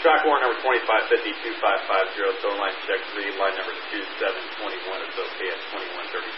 Track warrant number 2550-2550, phone line check 3, line number 2721 is okay at 2130.